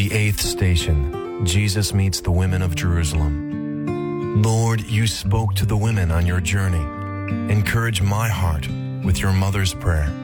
The 8th station, Jesus meets the women of Jerusalem. Lord, you spoke to the women on your journey. Encourage my heart with your mother's prayer.